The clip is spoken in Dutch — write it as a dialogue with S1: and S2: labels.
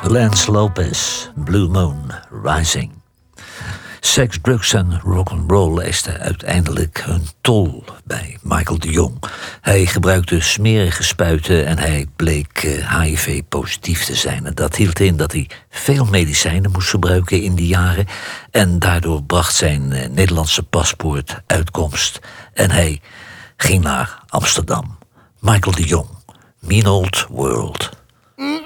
S1: Lance Lopez, Blue Moon Rising. Seks, drugs en rock'n'roll eisten uiteindelijk hun tol bij Michael de Jong. Hij gebruikte smerige spuiten en hij bleek HIV-positief te zijn. En dat hield in dat hij veel medicijnen moest gebruiken in die jaren. En daardoor bracht zijn Nederlandse paspoort uitkomst. En hij ging naar Amsterdam. Michael de Jong, Mean Old World.